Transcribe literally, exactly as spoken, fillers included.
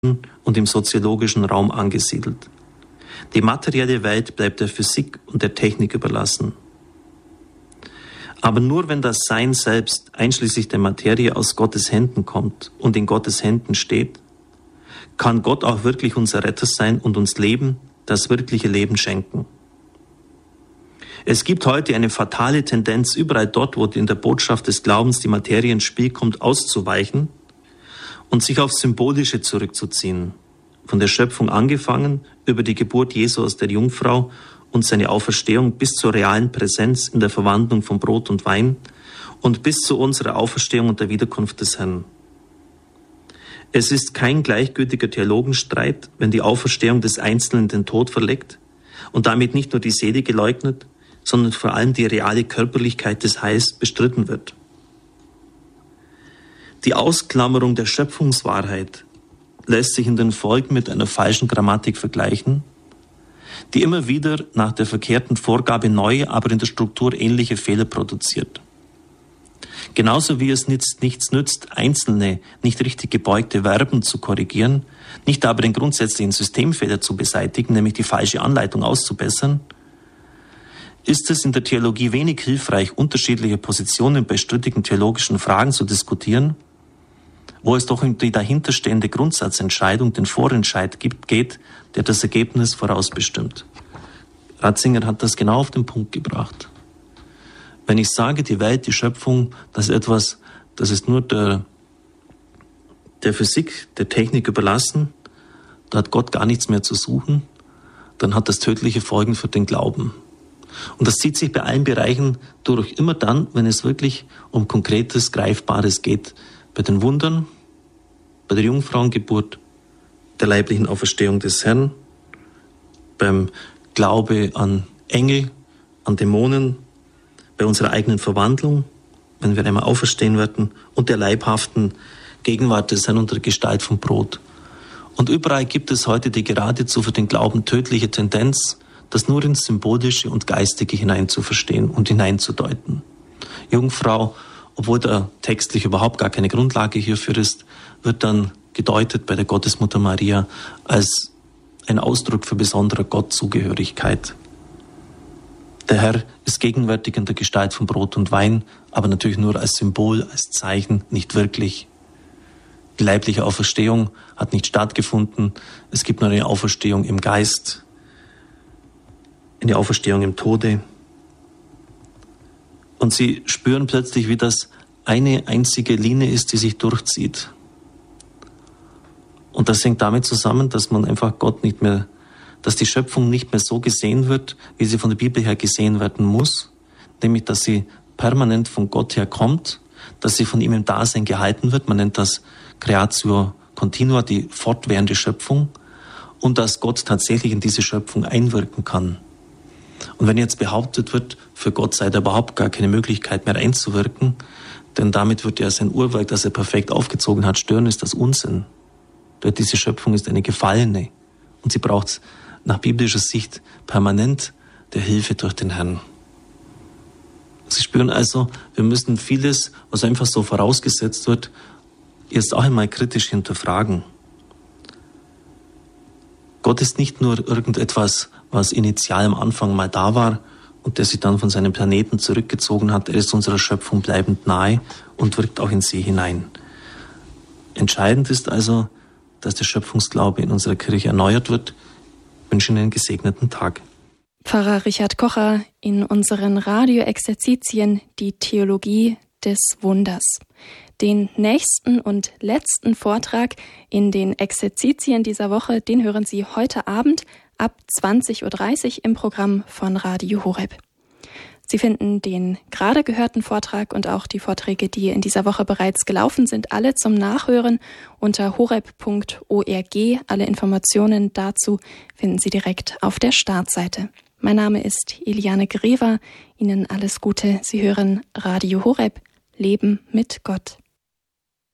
und im soziologischen Raum angesiedelt. Die materielle Welt bleibt der Physik und der Technik überlassen. Aber nur wenn das Sein selbst, einschließlich der Materie, aus Gottes Händen kommt und in Gottes Händen steht, kann Gott auch wirklich unser Retter sein und uns Leben, das wirkliche Leben schenken. Es gibt heute eine fatale Tendenz, überall dort, wo in der Botschaft des Glaubens die Materie ins Spiel kommt, auszuweichen und sich aufs Symbolische zurückzuziehen. Von der Schöpfung angefangen, über die Geburt Jesu aus der Jungfrau und seine Auferstehung bis zur realen Präsenz in der Verwandlung von Brot und Wein und bis zu unserer Auferstehung und der Wiederkunft des Herrn. Es ist kein gleichgültiger Theologenstreit, wenn die Auferstehung des Einzelnen den Tod verleckt und damit nicht nur die Seele geleugnet, sondern vor allem die reale Körperlichkeit des Heils bestritten wird. Die Ausklammerung der Schöpfungswahrheit lässt sich in den Folgen mit einer falschen Grammatik vergleichen, die immer wieder nach der verkehrten Vorgabe neue, aber in der Struktur ähnliche Fehler produziert. Genauso wie es nichts, nichts nützt, einzelne, nicht richtig gebeugte Verben zu korrigieren, nicht aber den grundsätzlichen Systemfehler zu beseitigen, nämlich die falsche Anleitung auszubessern, ist es in der Theologie wenig hilfreich, unterschiedliche Positionen bei strittigen theologischen Fragen zu diskutieren, wo es doch um die dahinterstehende Grundsatzentscheidung, den Vorentscheid gibt, geht, der das Ergebnis vorausbestimmt. Ratzinger hat das genau auf den Punkt gebracht. Wenn ich sage, die Welt, die Schöpfung, das ist etwas, das ist nur der, der Physik, der Technik überlassen, da hat Gott gar nichts mehr zu suchen, dann hat das tödliche Folgen für den Glauben. Und das zieht sich bei allen Bereichen durch, immer dann, wenn es wirklich um Konkretes, Greifbares geht. Bei den Wundern, bei der Jungfrauengeburt, der leiblichen Auferstehung des Herrn, beim Glaube an Engel, an Dämonen, bei unserer eigenen Verwandlung, wenn wir einmal auferstehen werden, und der leibhaften Gegenwart des Herrn unter der Gestalt von Brot. Und überall gibt es heute die geradezu für den Glauben tödliche Tendenz, das nur ins Symbolische und Geistige hinein zu verstehen und hineinzudeuten. Jungfrau, obwohl da textlich überhaupt gar keine Grundlage hierfür ist, wird dann gedeutet bei der Gottesmutter Maria als ein Ausdruck für besondere Gottzugehörigkeit. Der Herr ist gegenwärtig in der Gestalt von Brot und Wein, aber natürlich nur als Symbol, als Zeichen, nicht wirklich. Die leibliche Auferstehung hat nicht stattgefunden. Es gibt nur eine Auferstehung im Geist, eine Auferstehung im Tode. Und sie spüren plötzlich, wie das eine einzige Linie ist, die sich durchzieht. Und das hängt damit zusammen, dass man einfach Gott nicht mehr, dass die Schöpfung nicht mehr so gesehen wird, wie sie von der Bibel her gesehen werden muss, nämlich, dass sie permanent von Gott her kommt, dass sie von ihm im Dasein gehalten wird, man nennt das Creatio Continua, die fortwährende Schöpfung, und dass Gott tatsächlich in diese Schöpfung einwirken kann. Und wenn jetzt behauptet wird, für Gott sei da überhaupt gar keine Möglichkeit mehr einzuwirken, denn damit wird ja sein Urwerk, das er perfekt aufgezogen hat, stören, ist das Unsinn. Denn diese Schöpfung ist eine gefallene und sie braucht nach biblischer Sicht permanent der Hilfe durch den Herrn. Sie spüren also, wir müssen vieles, was einfach so vorausgesetzt wird, erst auch einmal kritisch hinterfragen. Gott ist nicht nur irgendetwas, was initial am Anfang mal da war und der sich dann von seinem Planeten zurückgezogen hat. Er ist unserer Schöpfung bleibend nahe und wirkt auch in sie hinein. Entscheidend ist also, dass der Schöpfungsglaube in unserer Kirche erneuert wird. Ich wünsche Ihnen einen gesegneten Tag. Pfarrer Richard Kocher in unseren Radio-Exerzitien Die Theologie des Wunders. Den nächsten und letzten Vortrag in den Exerzitien dieser Woche, den hören Sie heute Abend ab zwanzig Uhr dreißig im Programm von Radio Horeb. Sie finden den gerade gehörten Vortrag und auch die Vorträge, die in dieser Woche bereits gelaufen sind, alle zum Nachhören unter horeb punkt org. Alle Informationen dazu finden Sie direkt auf der Startseite. Mein Name ist Eliane Grever. Ihnen alles Gute. Sie hören Radio Horeb. Leben mit Gott.